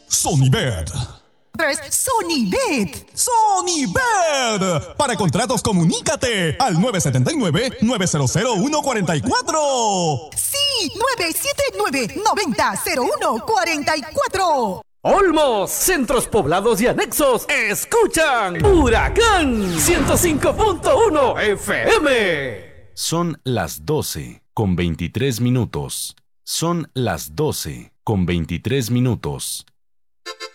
Sonibet. Sonibet. Sonibet. Para contratos, comunícate al 979-900-144. Sí, 979-900144. Olmos, centros poblados y anexos, escuchan Huracán 105.1 FM. Son las 12:23. Son las 12:23.